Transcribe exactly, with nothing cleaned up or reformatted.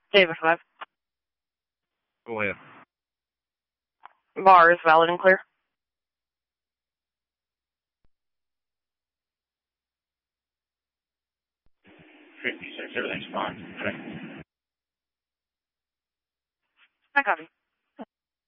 David five. Go ahead. Bar is valid and clear. fifty-six, everything's fine. Okay. I copy.